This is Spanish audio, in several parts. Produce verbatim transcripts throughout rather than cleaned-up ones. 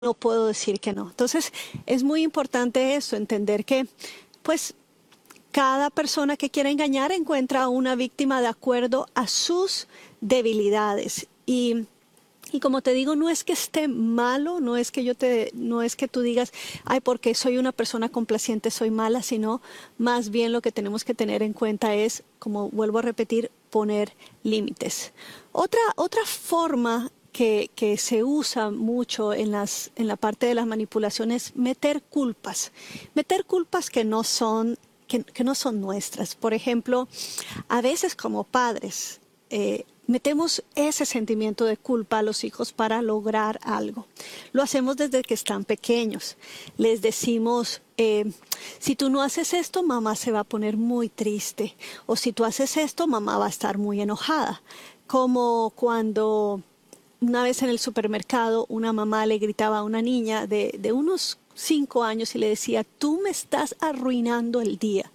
no puedo decir que no. Entonces, es muy importante eso, entender que, pues, cada persona que quiere engañar encuentra a una víctima de acuerdo a sus debilidades. Y, y como te digo, no es que esté malo, no es que yo te, no es que tú digas, ay, porque soy una persona complaciente, soy mala, sino más bien lo que tenemos que tener en cuenta es, como vuelvo a repetir, poner límites. Otra, otra forma que, que se usa mucho en, las, en la parte de las manipulaciones, meter culpas. Meter culpas que no son, que, que no son nuestras. Por ejemplo, a veces como padres, eh, metemos ese sentimiento de culpa a los hijos para lograr algo. Lo hacemos desde que están pequeños. Les decimos, eh, si tú no haces esto, mamá se va a poner muy triste. O si tú haces esto, mamá va a estar muy enojada. Como cuando una vez en el supermercado una mamá le gritaba a una niña de, de unos cinco años y le decía, tú me estás arruinando el día.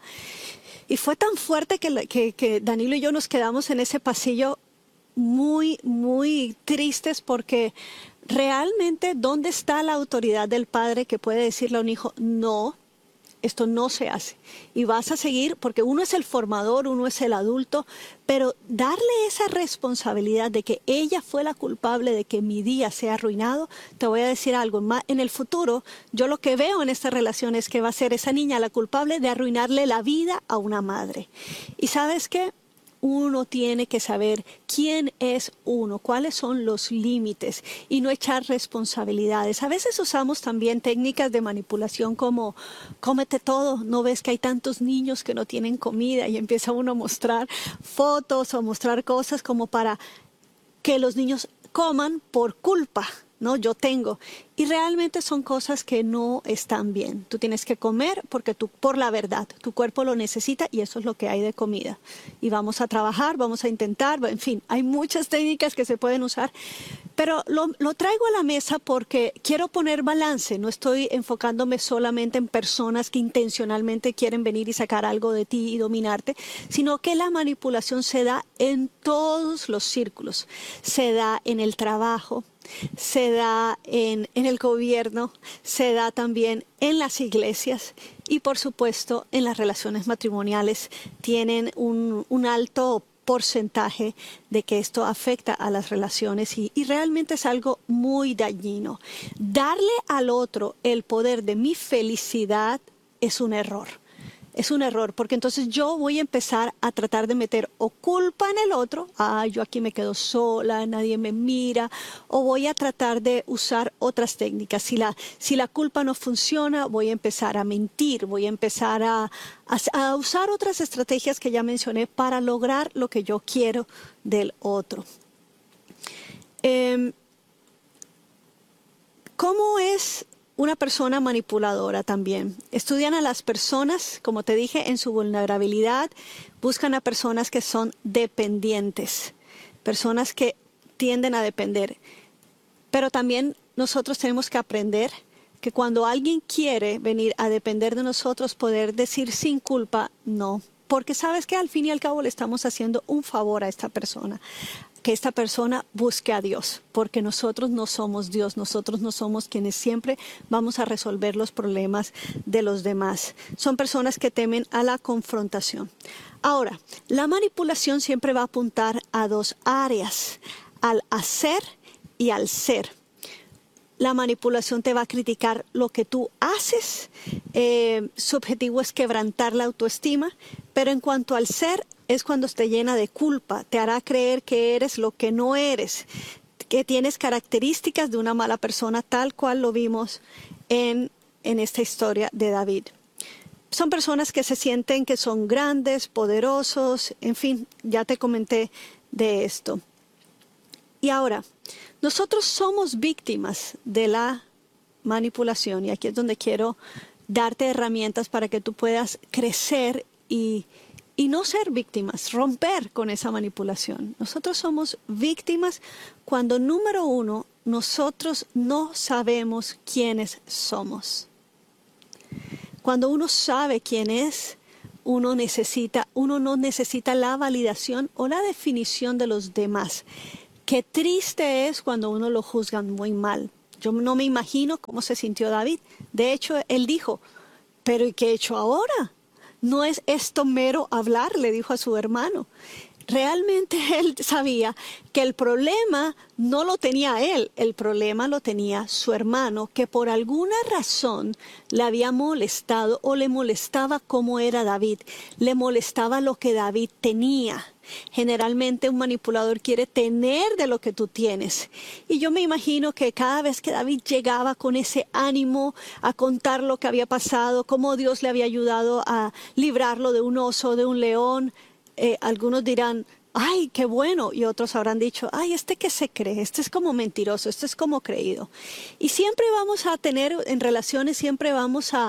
Y fue tan fuerte que, que, que Danilo y yo nos quedamos en ese pasillo muy, muy tristes porque realmente, ¿dónde está la autoridad del padre que puede decirle a un hijo, no, esto no se hace? Y vas a seguir, porque uno es el formador, uno es el adulto, pero darle esa responsabilidad de que ella fue la culpable de que mi día sea arruinado, te voy a decir algo, en el futuro, yo lo que veo en esta relación es que va a ser esa niña la culpable de arruinarle la vida a una madre. ¿Y sabes qué? Uno tiene que saber quién es uno, cuáles son los límites y no echar responsabilidades. A veces usamos también técnicas de manipulación como cómete todo, no ves que hay tantos niños que no tienen comida y empieza uno a mostrar fotos o mostrar cosas como para que los niños coman por culpa. No, yo tengo. Y realmente son cosas que no están bien. Tú tienes que comer porque tú, por la verdad, tu cuerpo lo necesita y eso es lo que hay de comida. Y vamos a trabajar, vamos a intentar, en fin, hay muchas técnicas que se pueden usar. Pero lo, lo traigo a la mesa porque quiero poner balance. No estoy enfocándome solamente en personas que intencionalmente quieren venir y sacar algo de ti y dominarte, sino que la manipulación se da en todos los círculos. Se da en el trabajo, se da en, en el gobierno, se da también en las iglesias y por supuesto en las relaciones matrimoniales. Tienen un, un alto porcentaje de que esto afecta a las relaciones y, y realmente es algo muy dañino. Darle al otro el poder de mi felicidad es un error. Es un error, porque entonces yo voy a empezar a tratar de meter o culpa en el otro, ah, yo aquí me quedo sola, nadie me mira, o voy a tratar de usar otras técnicas. Si la, si la culpa no funciona, voy a empezar a mentir, voy a empezar a, a, a usar otras estrategias que ya mencioné para lograr lo que yo quiero del otro. Eh, ¿Cómo es una persona manipuladora también? Estudian a las personas, como te dije, en su vulnerabilidad. Buscan a personas que son dependientes, personas que tienden a depender. Pero también nosotros tenemos que aprender que cuando alguien quiere venir a depender de nosotros, poder decir sin culpa, no. Porque sabes que al fin y al cabo le estamos haciendo un favor a esta persona. Que esta persona busque a Dios, porque nosotros no somos Dios, nosotros no somos quienes siempre vamos a resolver los problemas de los demás. Son personas que temen a la confrontación. Ahora, la manipulación siempre va a apuntar a dos áreas, al hacer y al ser. La manipulación te va a criticar lo que tú haces, eh, su objetivo es quebrantar la autoestima, pero en cuanto al ser, es cuando te llena de culpa, te hará creer que eres lo que no eres, que tienes características de una mala persona, tal cual lo vimos en, en esta historia de David. Son personas que se sienten que son grandes, poderosos, en fin, ya te comenté de esto. Y ahora, nosotros somos víctimas de la manipulación y aquí es donde quiero darte herramientas para que tú puedas crecer y Y no ser víctimas, romper con esa manipulación. Nosotros somos víctimas cuando, número uno, nosotros no sabemos quiénes somos. Cuando uno sabe quién es, uno necesita, uno no necesita la validación o la definición de los demás. Qué triste es cuando uno lo juzgan muy mal. Yo no me imagino cómo se sintió David. De hecho, él dijo, pero ¿y qué he hecho ahora? No es esto mero hablar, le dijo a su hermano. Realmente él sabía que el problema no lo tenía él, el problema lo tenía su hermano, que por alguna razón le había molestado o le molestaba cómo era David, le molestaba lo que David tenía. Generalmente un manipulador quiere tener de lo que tú tienes. Y yo me imagino que cada vez que David llegaba con ese ánimo a contar lo que había pasado, cómo Dios le había ayudado a librarlo de un oso, de un león, Eh, algunos dirán, ay, qué bueno, y otros habrán dicho, ay, este que se cree, este es como mentiroso, este es como creído. Y siempre vamos a tener, en relaciones, siempre vamos a,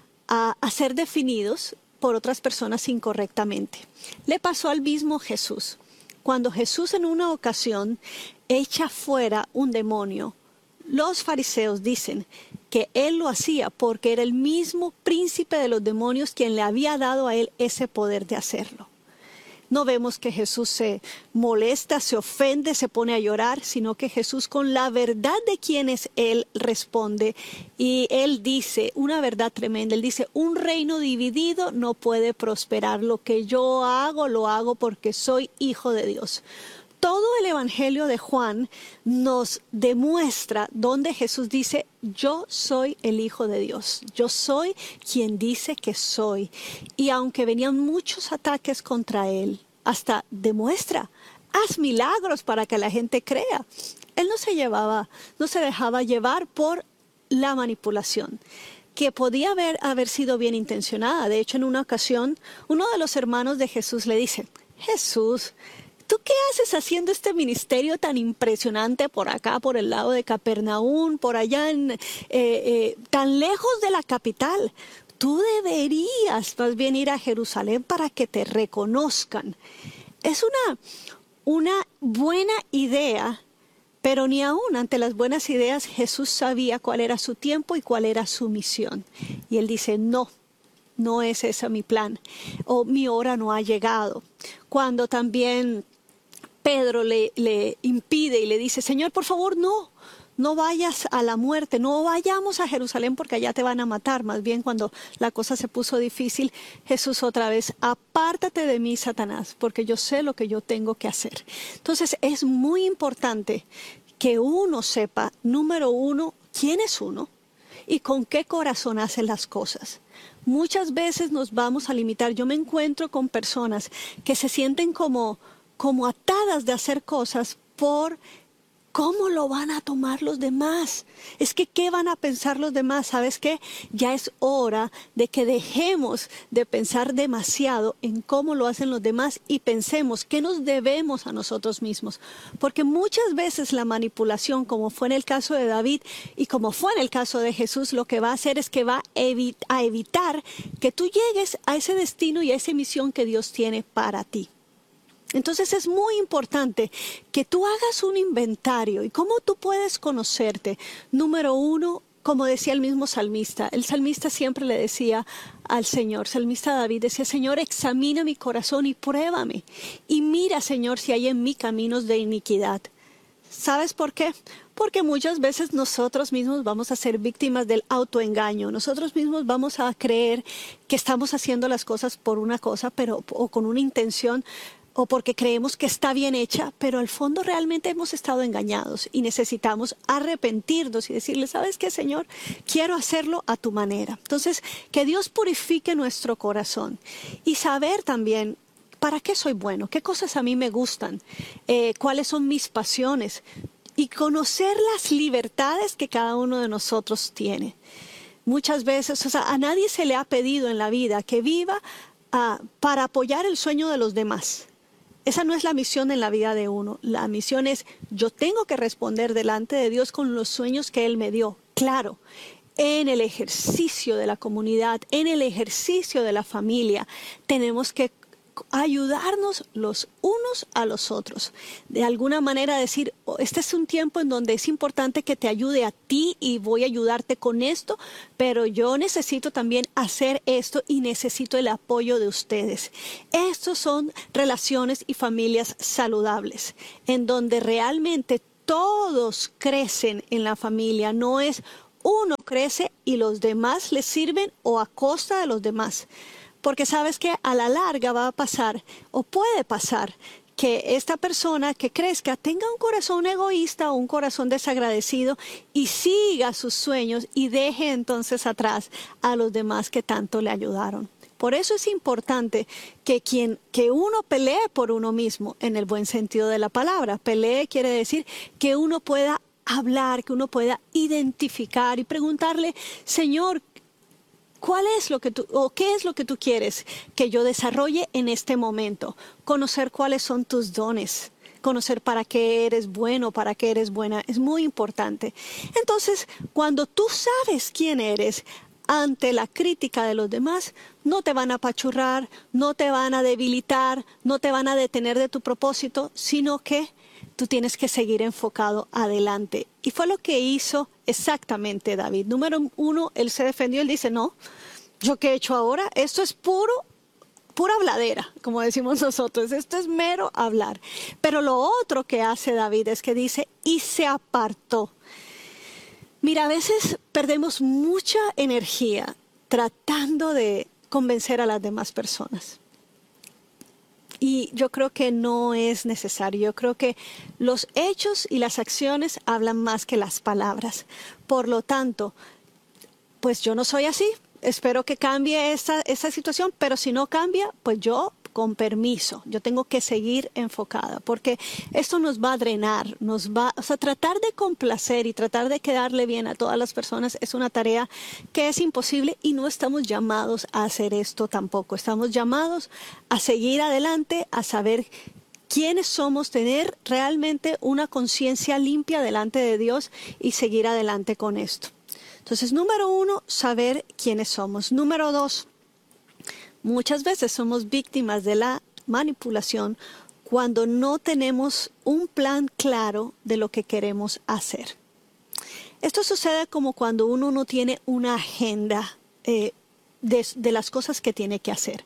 a, a ser definidos por otras personas incorrectamente. Le pasó al mismo Jesús. Cuando Jesús en una ocasión echa fuera un demonio, los fariseos dicen que él lo hacía porque era el mismo príncipe de los demonios quien le había dado a él ese poder de hacerlo. No vemos que Jesús se molesta, se ofende, se pone a llorar, sino que Jesús con la verdad de quién es Él responde. Y Él dice una verdad tremenda. Él dice, un reino dividido no puede prosperar. Lo que yo hago, lo hago porque soy hijo de Dios. Todo el Evangelio de Juan nos demuestra donde Jesús dice, yo soy el Hijo de Dios, yo soy quien dice que soy. Y aunque venían muchos ataques contra él, hasta demuestra, haz milagros para que la gente crea. Él no se llevaba, no se dejaba llevar por la manipulación, que podía haber, haber sido bien intencionada. De hecho, en una ocasión, uno de los hermanos de Jesús le dice, Jesús, ¿tú qué haces haciendo este ministerio tan impresionante por acá, por el lado de Capernaum, por allá, en, eh, eh, tan lejos de la capital? Tú deberías más bien ir a Jerusalén para que te reconozcan. Es una, una buena idea, pero ni aún ante las buenas ideas Jesús sabía cuál era su tiempo y cuál era su misión. Y él dice, no. No es ese mi plan, o mi hora no ha llegado. Cuando también Pedro le, le impide y le dice, Señor, por favor, no, no vayas a la muerte, no vayamos a Jerusalén porque allá te van a matar. Más bien cuando la cosa se puso difícil, Jesús otra vez, apártate de mí, Satanás, porque yo sé lo que yo tengo que hacer. Entonces es muy importante que uno sepa, número uno, quién es uno y con qué corazón hace las cosas. Muchas veces nos vamos a limitar. Yo me encuentro con personas que se sienten como, como atadas de hacer cosas por cómo lo van a tomar los demás. Es que, ¿qué van a pensar los demás? ¿Sabes qué? Ya es hora de que dejemos de pensar demasiado en cómo lo hacen los demás y pensemos qué nos debemos a nosotros mismos. Porque muchas veces la manipulación, como fue en el caso de David y como fue en el caso de Jesús, lo que va a hacer es que va a evitar que tú llegues a ese destino y a esa misión que Dios tiene para ti. Entonces es muy importante que tú hagas un inventario. ¿Y cómo tú puedes conocerte? Número uno, como decía el mismo salmista, el salmista siempre le decía al Señor, salmista David decía, Señor, examina mi corazón y pruébame. Y mira, Señor, si hay en mí caminos de iniquidad. ¿Sabes por qué? Porque muchas veces nosotros mismos vamos a ser víctimas del autoengaño. Nosotros mismos vamos a creer que estamos haciendo las cosas por una cosa, pero o con una intención, o porque creemos que está bien hecha, pero al fondo realmente hemos estado engañados y necesitamos arrepentirnos y decirle, ¿sabes qué, Señor? Quiero hacerlo a tu manera. Entonces, que Dios purifique nuestro corazón y saber también para qué soy bueno, qué cosas a mí me gustan, eh, cuáles son mis pasiones y conocer las libertades que cada uno de nosotros tiene. Muchas veces, o sea, a nadie se le ha pedido en la vida que viva uh, para apoyar el sueño de los demás. Esa no es la misión en la vida de uno. La misión es, yo tengo que responder delante de Dios con los sueños que Él me dio. Claro, en el ejercicio de la comunidad, en el ejercicio de la familia, tenemos que ayudarnos los unos a los otros. De alguna manera decir, oh, este es un tiempo en donde es importante que te ayude a ti y voy a ayudarte con esto, pero yo necesito también hacer esto y necesito el apoyo de ustedes. Estos son relaciones y familias saludables, en donde realmente todos crecen en la familia, no es uno crece y los demás les sirven o a costa de los demás. Porque sabes que a la larga va a pasar o puede pasar que esta persona que crezca tenga un corazón egoísta o un corazón desagradecido y siga sus sueños y deje entonces atrás a los demás que tanto le ayudaron. Por eso es importante que, quien, que uno pelee por uno mismo en el buen sentido de la palabra. Pelee quiere decir que uno pueda hablar, que uno pueda identificar y preguntarle, Señor, ¿cuál es lo que tú, o qué es lo que tú quieres que yo desarrolle en este momento? Conocer cuáles son tus dones, conocer para qué eres bueno, para qué eres buena, es muy importante. Entonces, cuando tú sabes quién eres ante la crítica de los demás, no te van a apachurrar, no te van a debilitar, no te van a detener de tu propósito, sino que tú tienes que seguir enfocado adelante. Y fue lo que hizo exactamente David. Número uno, él se defendió, él dice, no, ¿yo qué he hecho ahora? Esto es puro, pura habladera, como decimos nosotros, esto es mero hablar. Pero lo otro que hace David es que dice, y se apartó. Mira, a veces perdemos mucha energía tratando de convencer a las demás personas. Y yo creo que no es necesario. Yo creo que los hechos y las acciones hablan más que las palabras. Por lo tanto, pues yo no soy así. Espero que cambie esta, esta situación, pero si no cambia, pues yo con permiso, yo tengo que seguir enfocada, porque esto nos va a drenar, nos va, o sea, tratar de complacer y tratar de quedarle bien a todas las personas es una tarea que es imposible y no estamos llamados a hacer esto tampoco. Estamos llamados a seguir adelante, a saber quiénes somos, tener realmente una conciencia limpia delante de Dios y seguir adelante con esto. Entonces, número uno, saber quiénes somos. Número dos, muchas veces somos víctimas de la manipulación cuando no tenemos un plan claro de lo que queremos hacer. Esto sucede como cuando uno no tiene una agenda eh, de, de las cosas que tiene que hacer.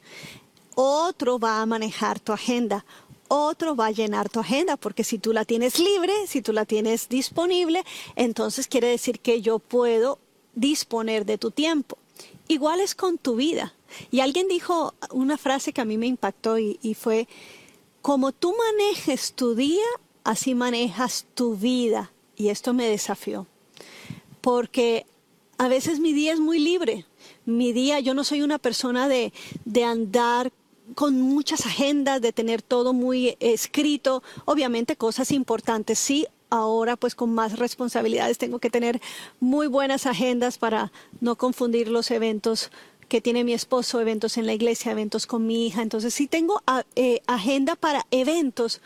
Otro va a manejar tu agenda. Otro va a llenar tu agenda, porque si tú la tienes libre, si tú la tienes disponible, entonces quiere decir que yo puedo disponer de tu tiempo. Igual es con tu vida. Y alguien dijo una frase que a mí me impactó y, y fue, como tú manejes tu día, así manejas tu vida. Y esto me desafió, porque a veces mi día es muy libre. Mi día, yo no soy una persona de, de andar con muchas agendas, de tener todo muy escrito. Obviamente cosas importantes, sí. Ahora pues con más responsabilidades tengo que tener muy buenas agendas para no confundir los eventos que tiene mi esposo, eventos en la iglesia, eventos con mi hija. Entonces sí tengo eh, agenda para eventos,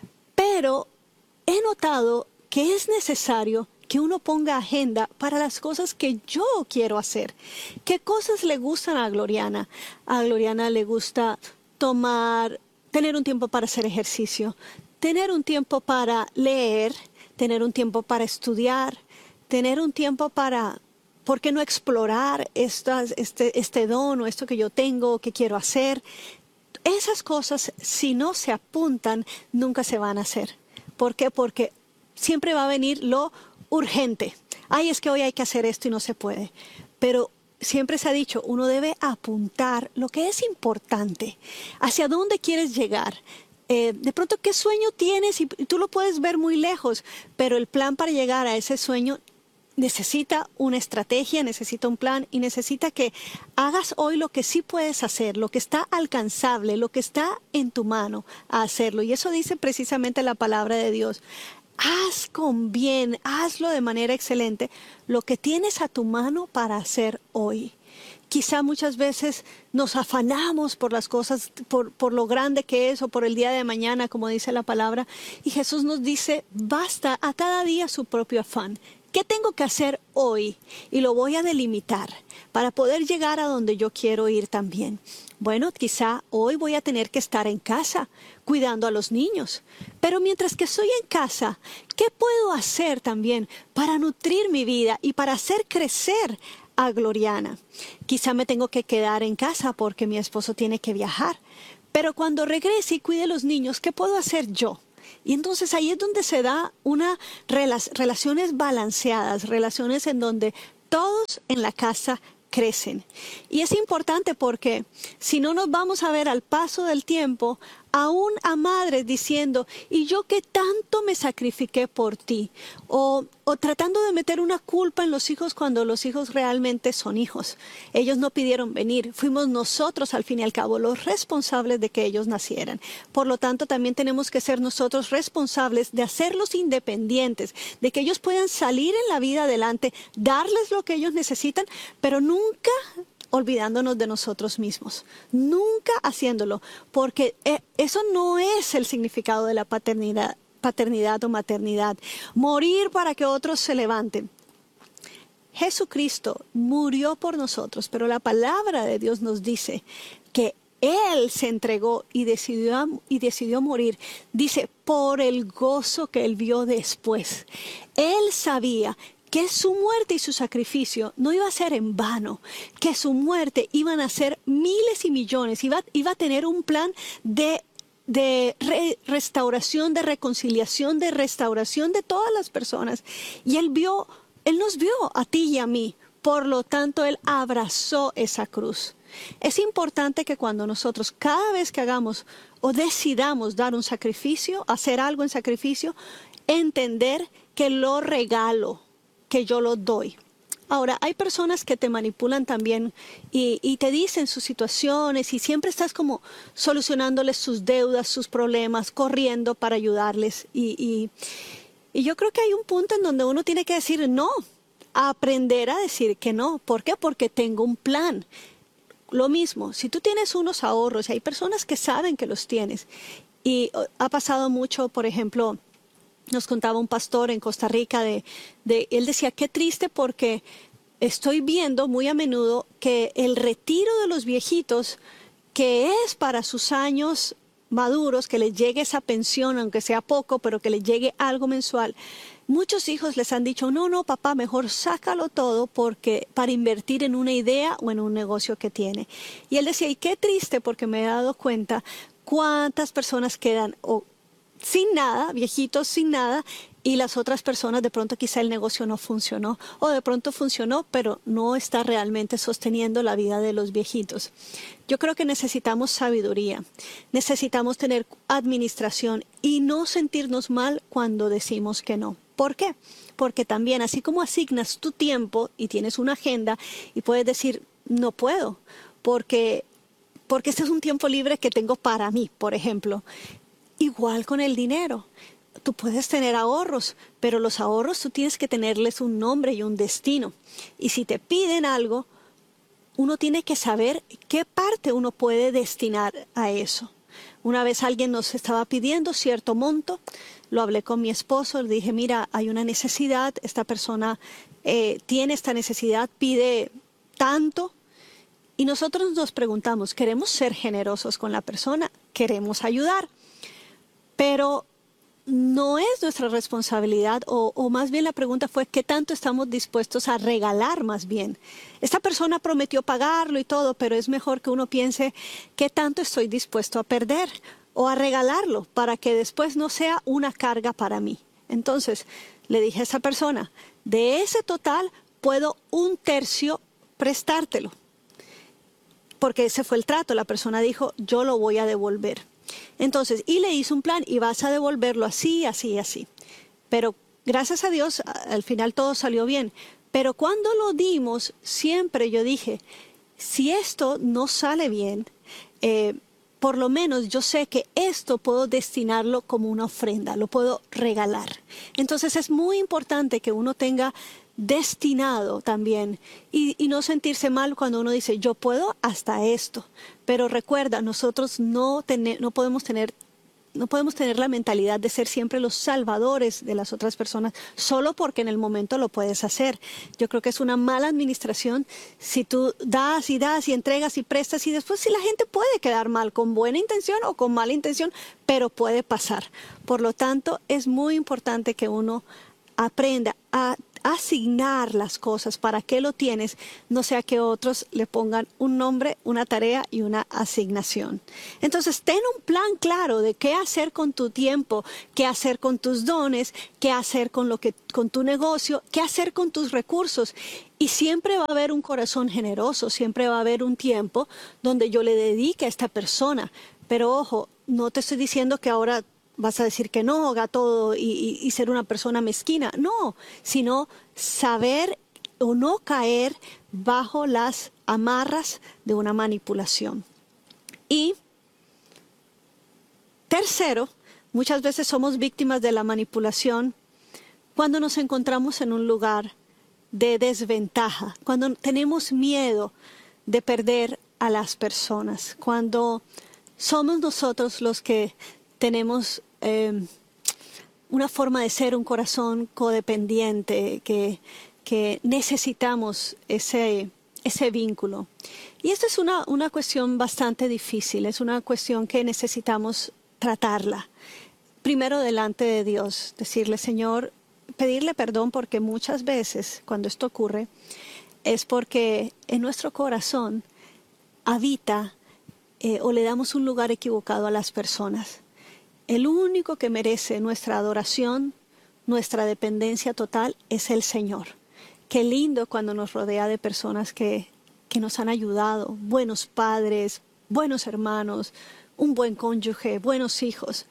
pero he notado que es necesario que uno ponga agenda para las cosas que yo quiero hacer. ¿Qué cosas le gustan a Gloriana? A Gloriana le gusta tomar, tener un tiempo para hacer ejercicio, tener un tiempo para leer, tener un tiempo para estudiar, tener un tiempo para, ¿por qué no explorar estas, este, este don o esto que yo tengo, que quiero hacer? Esas cosas, si no se apuntan, nunca se van a hacer. ¿Por qué? Porque siempre va a venir lo urgente. Ay, es que hoy hay que hacer esto y no se puede. Pero siempre se ha dicho, uno debe apuntar lo que es importante, hacia dónde quieres llegar. Eh, de pronto, ¿qué sueño tienes? Y tú lo puedes ver muy lejos, pero el plan para llegar a ese sueño necesita una estrategia, necesita un plan y necesita que hagas hoy lo que sí puedes hacer, lo que está alcanzable, lo que está en tu mano a hacerlo. Y eso dice precisamente la palabra de Dios. Haz con bien, hazlo de manera excelente, lo que tienes a tu mano para hacer hoy. Quizá muchas veces nos afanamos por las cosas, por, por lo grande que es o por el día de mañana, como dice la palabra. Y Jesús nos dice, basta a cada día su propio afán. ¿Qué tengo que hacer hoy? Y lo voy a delimitar para poder llegar a donde yo quiero ir también. Bueno, quizá hoy voy a tener que estar en casa cuidando a los niños. Pero mientras que estoy en casa, ¿qué puedo hacer también para nutrir mi vida y para hacer crecer a Gloriana? Quizá me tengo que quedar en casa porque mi esposo tiene que viajar. Pero cuando regrese y cuide a los niños, ¿qué puedo hacer yo? Y entonces ahí es donde se da una rela- relaciones balanceadas, relaciones en donde todos en la casa crecen. Y es importante porque si no nos vamos a ver al paso del tiempo, aún a madres diciendo, ¿y yo qué tanto me sacrifiqué por ti? O, o tratando de meter una culpa en los hijos cuando los hijos realmente son hijos. Ellos no pidieron venir, fuimos nosotros al fin y al cabo los responsables de que ellos nacieran. Por lo tanto, también tenemos que ser nosotros responsables de hacerlos independientes, de que ellos puedan salir en la vida adelante, darles lo que ellos necesitan, pero nunca olvidándonos de nosotros mismos, nunca haciéndolo, porque eso no es el significado de la paternidad, paternidad o maternidad, morir para que otros se levanten. Jesucristo murió por nosotros, pero la palabra de Dios nos dice que Él se entregó y decidió, y decidió morir, dice, por el gozo que Él vio después. Él sabía que su muerte y su sacrificio no iba a ser en vano, que su muerte iban a ser miles y millones, iba, iba a tener un plan de, de re, restauración, de reconciliación, de restauración de todas las personas. Y Él vio, Él nos vio a ti y a mí, por lo tanto Él abrazó esa cruz. Es importante que cuando nosotros, cada vez que hagamos o decidamos dar un sacrificio, hacer algo en sacrificio, entender que lo regalo, que yo lo doy. Ahora, hay personas que te manipulan también y, y te dicen sus situaciones y siempre estás como solucionándoles sus deudas, sus problemas, corriendo para ayudarles. Y, y, y yo creo que hay un punto en donde uno tiene que decir no, aprender a decir que no. ¿Por qué? Porque tengo un plan. Lo mismo, si tú tienes unos ahorros, y hay personas que saben que los tienes, y ha pasado mucho, por ejemplo, nos contaba un pastor en Costa Rica, de, de, él decía, qué triste porque estoy viendo muy a menudo que el retiro de los viejitos, que es para sus años maduros, que les llegue esa pensión, aunque sea poco, pero que les llegue algo mensual. Muchos hijos les han dicho, no, no, papá, mejor sácalo todo porque para invertir en una idea o en un negocio que tiene. Y él decía, y qué triste porque me he dado cuenta cuántas personas quedan o sin nada, viejitos sin nada, y las otras personas de pronto quizá el negocio no funcionó, o de pronto funcionó, pero no está realmente sosteniendo la vida de los viejitos. Yo creo que necesitamos sabiduría, necesitamos tener administración y no sentirnos mal cuando decimos que no. ¿Por qué? Porque también, así como asignas tu tiempo y tienes una agenda y puedes decir, no puedo, porque, porque este es un tiempo libre que tengo para mí, por ejemplo. Igual con el dinero. Tú puedes tener ahorros, pero los ahorros tú tienes que tenerles un nombre y un destino. Y si te piden algo, uno tiene que saber qué parte uno puede destinar a eso. Una vez alguien nos estaba pidiendo cierto monto, lo hablé con mi esposo, le dije, mira, hay una necesidad, esta persona eh, tiene esta necesidad, pide tanto. Y nosotros nos preguntamos, ¿queremos ser generosos con la persona? ¿Queremos ayudar? Pero no es nuestra responsabilidad, o, o más bien la pregunta fue, ¿qué tanto estamos dispuestos a regalar más bien? Esta persona prometió pagarlo y todo, pero es mejor que uno piense, ¿qué tanto estoy dispuesto a perder? O a regalarlo para que después no sea una carga para mí. Entonces, le dije a esa persona, de ese total puedo un tercio prestártelo. Porque ese fue el trato, la persona dijo, yo lo voy a devolver. Entonces, y le hice un plan y vas a devolverlo así, así, así. Pero gracias a Dios, al final todo salió bien. Pero cuando lo dimos, siempre yo dije, si esto no sale bien, eh, por lo menos yo sé que esto puedo destinarlo como una ofrenda, lo puedo regalar. Entonces es muy importante que uno tenga destinado también y, y no sentirse mal cuando uno dice yo puedo hasta esto, pero recuerda, nosotros no, tener, no podemos tener no podemos tener la mentalidad de ser siempre los salvadores de las otras personas solo porque en el momento lo puedes hacer. Yo creo que es una mala administración si tú das y das y entregas y prestas y después si la gente puede quedar mal con buena intención o con mala intención, pero puede pasar. Por lo tanto, es muy importante que uno aprenda a asignar las cosas, para qué lo tienes, no sea que otros le pongan un nombre, una tarea y una asignación. Entonces, ten un plan claro de qué hacer con tu tiempo, qué hacer con tus dones, qué hacer con lo que, con tu negocio, qué hacer con tus recursos. Y siempre va a haber un corazón generoso, siempre va a haber un tiempo donde yo le dedique a esta persona. Pero ojo, no te estoy diciendo que ahora vas a decir que no, haga todo y, y, y ser una persona mezquina. No, sino saber o no caer bajo las amarras de una manipulación. Y tercero, muchas veces somos víctimas de la manipulación cuando nos encontramos en un lugar de desventaja, cuando tenemos miedo de perder a las personas, cuando somos nosotros los que tenemos eh, una forma de ser, un corazón codependiente, que, que necesitamos ese, ese vínculo. Y esta es una, una cuestión bastante difícil, es una cuestión que necesitamos tratarla. Primero delante de Dios, decirle, Señor, pedirle perdón, porque muchas veces cuando esto ocurre es porque en nuestro corazón habita eh, o le damos un lugar equivocado a las personas. El único que merece nuestra adoración, nuestra dependencia total, es el Señor. Qué lindo cuando nos rodea de personas que, que nos han ayudado, buenos padres, buenos hermanos, un buen cónyuge, buenos hijos.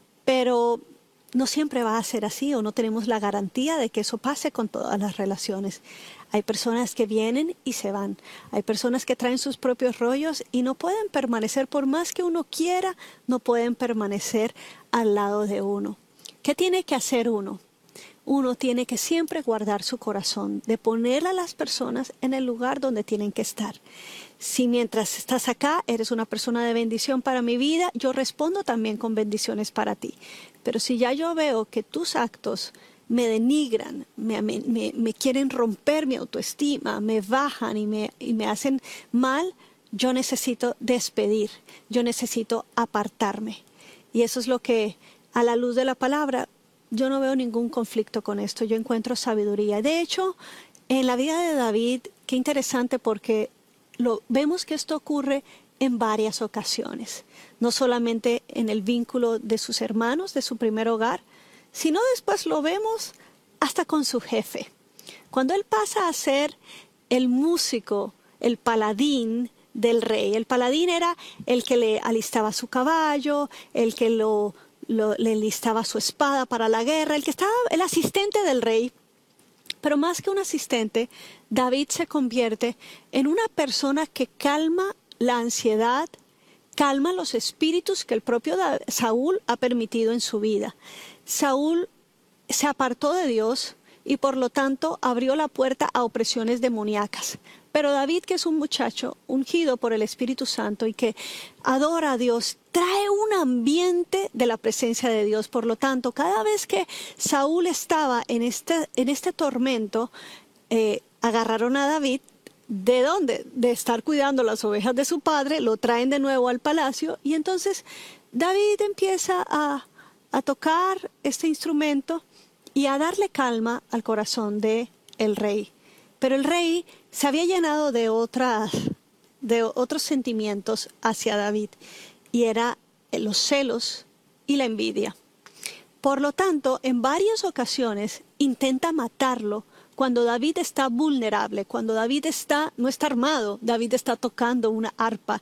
Pero no siempre va a ser así, o no tenemos la garantía de que eso pase con todas las relaciones. Hay personas que vienen y se van. Hay personas que traen sus propios rollos y no pueden permanecer, por más que uno quiera, no pueden permanecer al lado de uno. ¿Qué tiene que hacer uno? Uno tiene que siempre guardar su corazón, de poner a las personas en el lugar donde tienen que estar. Si mientras estás acá eres una persona de bendición para mi vida, yo respondo también con bendiciones para ti. Pero si ya yo veo que tus actos me denigran, me, me, me quieren romper mi autoestima, me bajan y me, y me hacen mal, yo necesito despedir, yo necesito apartarme. Y eso es lo que, a la luz de la palabra, yo no veo ningún conflicto con esto, yo encuentro sabiduría. De hecho, en la vida de David, qué interesante, porque lo, vemos que esto ocurre en varias ocasiones, no solamente en el vínculo de sus hermanos, de su primer hogar, sino después lo vemos hasta con su jefe. Cuando él pasa a ser el músico, el paladín del rey. El paladín era el que le alistaba su caballo, el que lo, lo, le alistaba su espada para la guerra, el que estaba el asistente del rey. Pero más que un asistente, David se convierte en una persona que calma la ansiedad, calma los espíritus que el propio Saúl ha permitido en su vida. Saúl se apartó de Dios y por lo tanto abrió la puerta a opresiones demoníacas. Pero David, que es un muchacho ungido por el Espíritu Santo y que adora a Dios, trae un ambiente de la presencia de Dios. Por lo tanto, cada vez que Saúl estaba en este, en este tormento, eh, agarraron a David. ¿De dónde? De estar cuidando las ovejas de su padre, lo traen de nuevo al palacio y entonces David empieza a, a tocar este instrumento y a darle calma al corazón de el rey. Pero el rey se había llenado de otras, de otros sentimientos hacia David, y era los celos y la envidia. Por lo tanto, en varias ocasiones intenta matarlo cuando David está vulnerable, cuando David está, no está armado, David está tocando una arpa.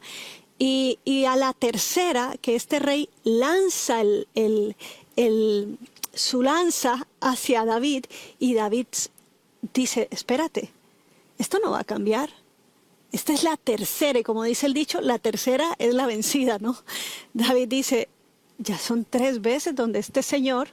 Y, y a la tercera, que este rey lanza el, el, el, su lanza hacia David, y David dice, espérate, esto no va a cambiar. Esta es la tercera, y como dice el dicho, la tercera es la vencida, ¿no? David dice, ya son tres veces donde este señor,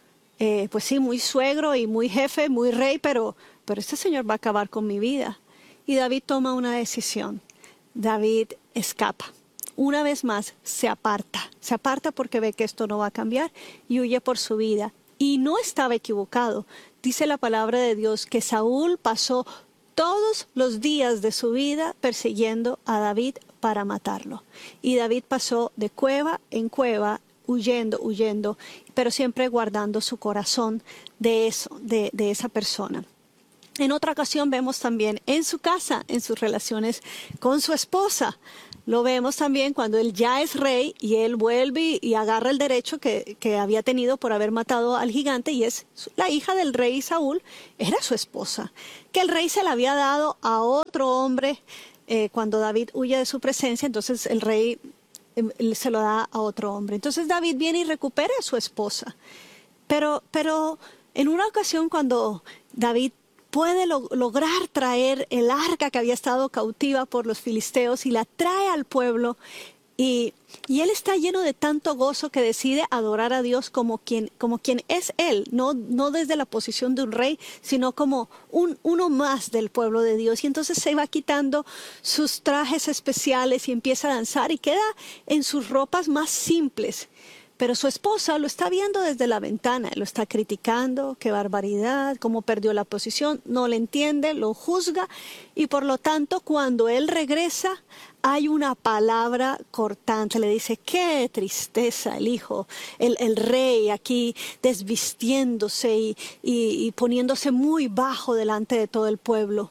eh, pues sí, muy suegro y muy jefe, muy rey, pero, pero este señor va a acabar con mi vida. Y David toma una decisión. David escapa. Una vez más se aparta. Se aparta porque ve que esto no va a cambiar y huye por su vida. Y no estaba equivocado. Dice la palabra de Dios que Saúl pasó todos los días de su vida persiguiendo a David para matarlo. Y David pasó de cueva en cueva, huyendo, huyendo, pero siempre guardando su corazón de eso, de, de esa persona. En otra ocasión vemos también en su casa, en sus relaciones con su esposa. Lo vemos también cuando él ya es rey y él vuelve y agarra el derecho que, que había tenido por haber matado al gigante, y es la hija del rey Saúl, era su esposa, que el rey se la había dado a otro hombre eh, cuando David huye de su presencia. Entonces el rey eh, se lo da a otro hombre. Entonces David viene y recupera a su esposa. Pero, pero en una ocasión cuando David puede lo, lograr traer el arca que había estado cautiva por los filisteos y la trae al pueblo, y, y él está lleno de tanto gozo que decide adorar a Dios como quien, como quien es él, no, no desde la posición de un rey, sino como un, uno más del pueblo de Dios. Y entonces se va quitando sus trajes especiales y empieza a danzar y queda en sus ropas más simples. Pero su esposa lo está viendo desde la ventana, lo está criticando, qué barbaridad, cómo perdió la posición, no le entiende, lo juzga, y por lo tanto cuando él regresa hay una palabra cortante, le dice: qué tristeza el hijo, el, el rey aquí desvistiéndose y, y, y poniéndose muy bajo delante de todo el pueblo.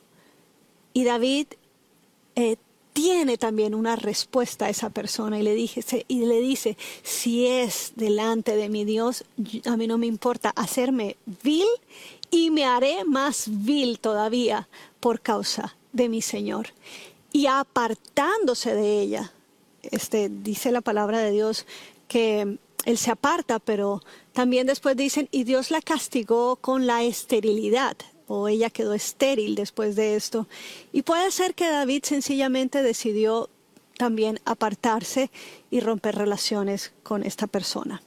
Y David eh, tiene también una respuesta a esa persona y le, dije, y le dice: si es delante de mi Dios, a mí no me importa hacerme vil, y me haré más vil todavía por causa de mi Señor. Y apartándose de ella, este, dice la palabra de Dios que él se aparta, pero también después dicen: y Dios la castigó con la esterilidad, o ella quedó estéril después de esto. Y puede ser que David sencillamente decidió también apartarse y romper relaciones con esta persona.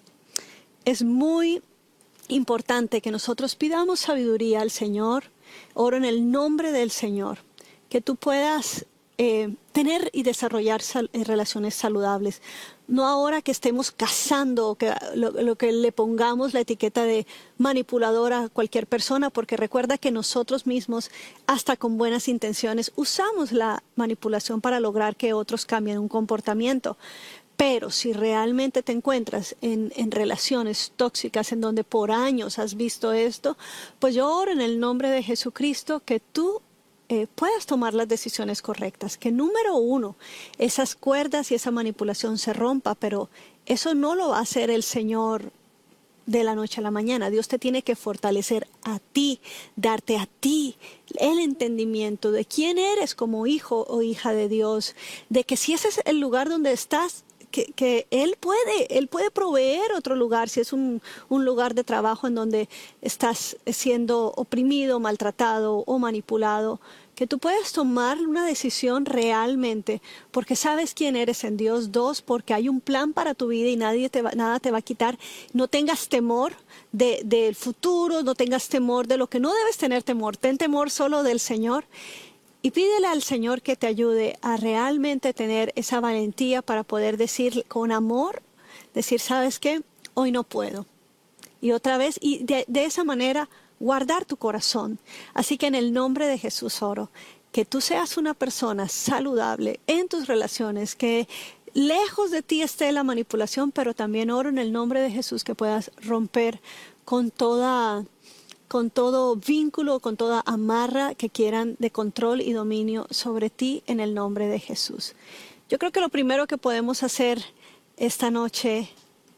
Es muy importante que nosotros pidamos sabiduría al Señor. Oro en el nombre del Señor, que tú puedas eh, tener y desarrollar sal, eh, relaciones saludables. No ahora que estemos cazando, que lo, lo que le pongamos la etiqueta de manipulador a cualquier persona, porque recuerda que nosotros mismos, hasta con buenas intenciones, usamos la manipulación para lograr que otros cambien un comportamiento. Pero si realmente te encuentras en, en relaciones tóxicas en donde por años has visto esto, pues yo oro en el nombre de Jesucristo que tú Eh, puedas tomar las decisiones correctas, que número uno, esas cuerdas y esa manipulación se rompa, pero eso no lo va a hacer el Señor de la noche a la mañana. Dios te tiene que fortalecer a ti, darte a ti el entendimiento de quién eres como hijo o hija de Dios, de que si ese es el lugar donde estás, Que, que Él puede, Él puede proveer otro lugar, si es un, un lugar de trabajo en donde estás siendo oprimido, maltratado o manipulado, que tú puedas tomar una decisión realmente, porque sabes quién eres en Dios. Dos, porque hay un plan para tu vida y nadie te va, nada te va a quitar. No tengas temor de, del futuro, no tengas temor de lo que no debes tener temor. Ten temor solo del Señor. Y pídele al Señor que te ayude a realmente tener esa valentía para poder decir con amor, decir: ¿sabes qué? Hoy no puedo. Y otra vez, y de, de esa manera guardar tu corazón. Así que en el nombre de Jesús oro que tú seas una persona saludable en tus relaciones, que lejos de ti esté la manipulación, pero también oro en el nombre de Jesús que puedas romper con toda... con todo vínculo, con toda amarra que quieran de control y dominio sobre ti, en el nombre de Jesús. Yo creo que lo primero que podemos hacer esta noche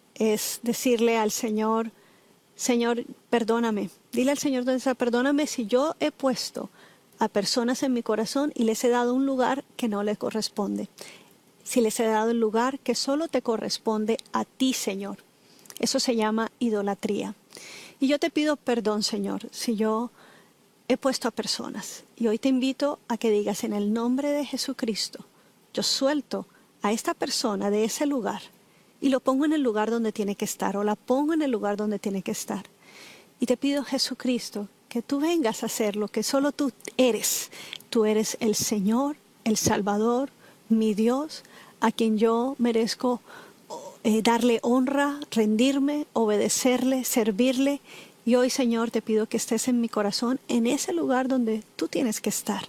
es decirle al Señor: Señor, perdóname. Dile al Señor donde está: perdóname si yo he puesto a personas en mi corazón y les he dado un lugar que no les corresponde. Si les he dado el lugar que solo te corresponde a ti, Señor. Eso se llama idolatría. Y yo te pido perdón, Señor, si yo he puesto a personas. Y hoy te invito a que digas: en el nombre de Jesucristo, yo suelto a esta persona de ese lugar y lo pongo en el lugar donde tiene que estar, o la pongo en el lugar donde tiene que estar. Y te pido, Jesucristo, que tú vengas a hacer lo que solo tú eres. Tú eres el Señor, el Salvador, mi Dios, a quien yo merezco Eh, darle honra, rendirme, obedecerle, servirle. Y hoy, Señor, te pido que estés en mi corazón, en ese lugar donde tú tienes que estar.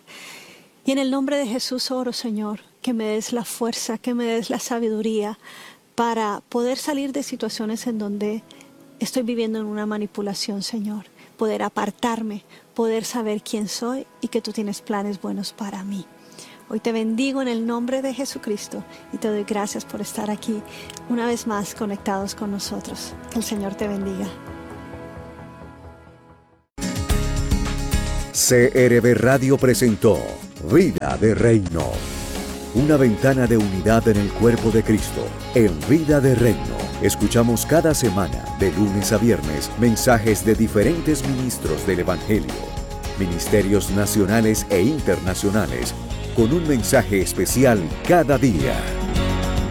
Y en el nombre de Jesús oro, Señor, que me des la fuerza, que me des la sabiduría para poder salir de situaciones en donde estoy viviendo en una manipulación, Señor. poder apartarme, poder saber quién soy y que tú tienes planes buenos para mí. Hoy te bendigo en el nombre de Jesucristo y te doy gracias por estar aquí una vez más conectados con nosotros. Que el Señor te bendiga. C R B Radio presentó Vida de Reino, una ventana de unidad en el cuerpo de Cristo. En Vida de Reino, escuchamos cada semana, de lunes a viernes, mensajes de diferentes ministros del Evangelio, ministerios nacionales e internacionales, con un mensaje especial cada día.